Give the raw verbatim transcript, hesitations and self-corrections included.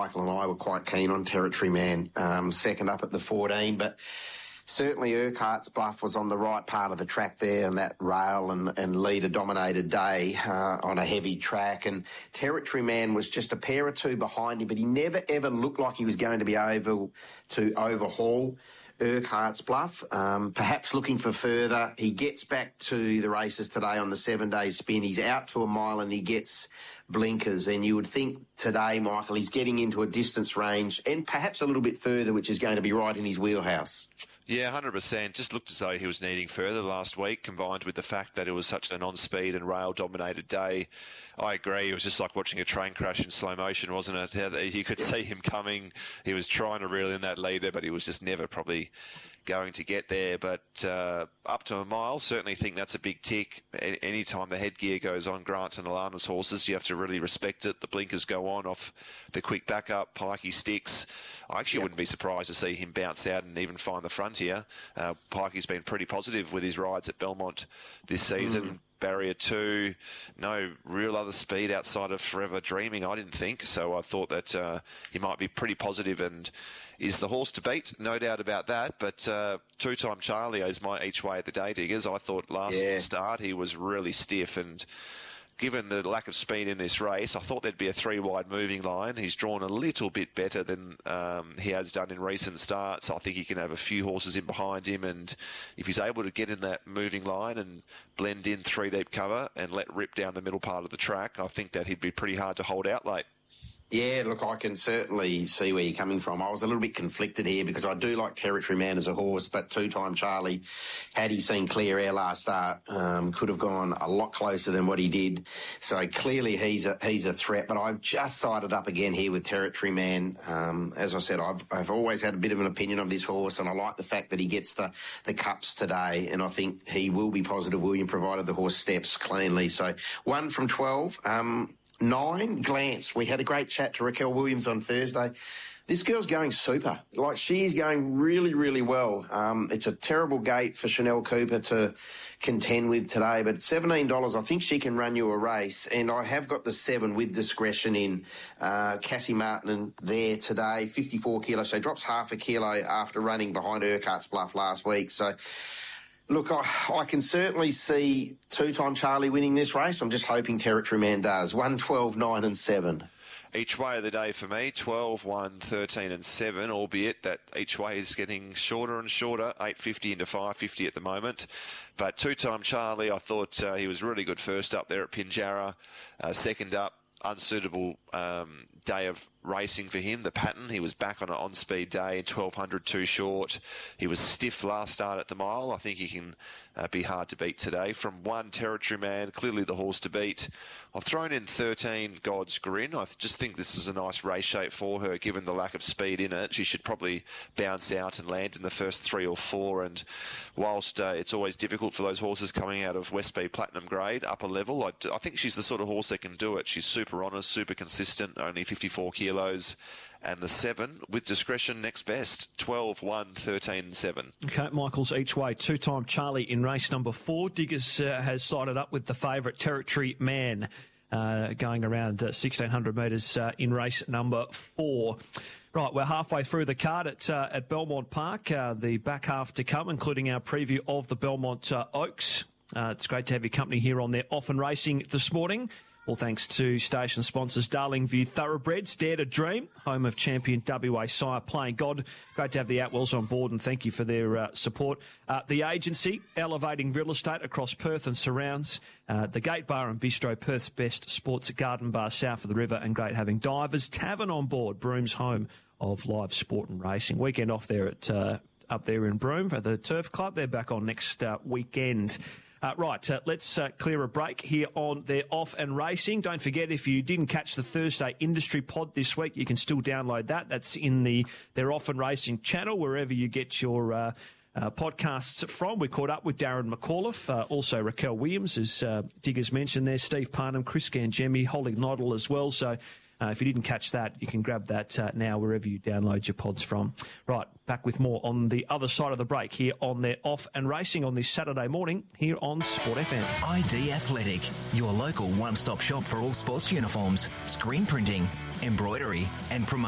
Michael and I were quite keen on Territory Man, um, second up at the fourteen, but certainly Urquhart's Bluff was on the right part of the track there on that rail and, and leader-dominated day uh, on a heavy track. And Territory Man was just a pair or two behind him, but he never, ever looked like he was going to be able to overhaul Urquhart's Bluff. Um, perhaps looking for further. He gets back to the races today on the seven-day spin. He's out to a mile and he gets blinkers. And you would think today, Michael, he's getting into a distance range and perhaps a little bit further, which is going to be right in his wheelhouse. Yeah, one hundred percent. Just looked as though he was needing further last week, combined with the fact that it was such an on-speed and rail-dominated day. I agree. It was just like watching a train crash in slow motion, wasn't it? You could see him coming. He was trying to reel in that leader, but he was just never probably going to get there. But uh, up to a mile, certainly think that's a big tick. Any time the headgear goes on Grant and Alana's horses, you have to really respect it. The blinkers go on off the quick backup, Pikey sticks. I actually yep. wouldn't be surprised to see him bounce out and even find the frontier. Uh, Pikey's been pretty positive with his rides at Belmont this season. Mm. Barrier two, no real other speed outside of Forever Dreaming, I didn't think. So I thought that uh, he might be pretty positive and is the horse to beat, no doubt about that. But uh, two-time Charlie is my each way at the day, Diggers. I thought last yeah. start he was really stiff, and given the lack of speed in this race, I thought there'd be a three-wide moving line. He's drawn a little bit better than um, he has done in recent starts. I think he can have a few horses in behind him, and if he's able to get in that moving line and blend in three-deep cover and let rip down the middle part of the track, I think that he'd be pretty hard to hold out late. Yeah, look, I can certainly see where you're coming from. I was a little bit conflicted here because I do like Territory Man as a horse, but two-time Charlie, had he seen clear air last start, um, could have gone a lot closer than what he did. So clearly he's a he's a threat, but I've just sided up again here with Territory Man. Um, as I said, I've I've always had a bit of an opinion of this horse, and I like the fact that he gets the, the cups today, and I think he will be positive, William, provided the horse steps cleanly. So one from twelve. Um, Nine, Glance. We had a great chat to Raquel Williams on Thursday. This girl's going super. Like, she is going really, really well. Um, it's a terrible gate for Chanel Cooper to contend with today, but at seventeen dollars, I think she can run you a race. And I have got the seven with discretion in. Uh, Cassie Martin there today, fifty-four kilos. So drops half a kilo after running behind Urquhart's Bluff last week. So, look, I, I can certainly see two-time Charlie winning this race. I'm just hoping Territory Man does. one, twelve, nine and seven. Each way of the day for me, twelve, one, thirteen and seven, albeit that each way is getting shorter and shorter, eight fifty into five fifty at the moment. But two-time Charlie, I thought uh, he was really good first up there at Pinjarra. Uh, second up, unsuitable um, day of racing for him, the pattern. He was back on an on-speed day in twelve hundred too short. He was stiff last start at the mile. I think he can uh, be hard to beat today. From one, Territory Man, clearly the horse to beat. I've thrown in thirteen, God's Grin. I just think this is a nice race shape for her, given the lack of speed in it. She should probably bounce out and land in the first three or four. And whilst uh, it's always difficult for those horses coming out of West Speed Platinum grade, upper level, I, I think she's the sort of horse that can do it. She's super honest, super consistent, only fifty-four kilos. And the seven, with discretion, next best. twelve, one, thirteen and seven. Okay, Michael's each way. Two-time Charlie in race number four. Diggers uh, has sided up with the favourite Territory Man, uh, going around uh, sixteen hundred metres uh, in race number four. Right, we're halfway through the card at uh, at Belmont Park. Uh, the back half to come, including our preview of the Belmont uh, Oaks. Uh, it's great to have your company here on their Off and Racing this morning. All thanks to station sponsors Darlingview Thoroughbreds, Dare to Dream, home of champion W A Sire Playing God. Great to have the Atwells on board, and thank you for their uh, support. Uh, the agency, elevating real estate across Perth and surrounds. Uh, the Gate Bar and Bistro, Perth's best sports garden bar south of the river, and great having Divers Tavern on board, Broom's home of live sport and racing. Weekend off there at uh, up there in Broome for the Turf Club. They're back on next uh, weekend. Uh, right, uh, let's uh, clear a break here on their Off and Racing. Don't forget, if you didn't catch the Thursday Industry Pod this week, you can still download that. That's in the their Off and Racing channel, wherever you get your uh, uh, podcasts from. We caught up with Darren McAuliffe, uh, also Raquel Williams, as uh, Diggers mentioned there, Steve Parnham, Chris Gangemi, Holly Noddle as well. So Uh, if you didn't catch that, you can grab that uh, now wherever you download your pods from. Right, back with more on the other side of the break here on their Off and Racing on this Saturday morning here on Sport F M. I D Athletic, your local one-stop shop for all sports uniforms, screen printing, embroidery and promotion.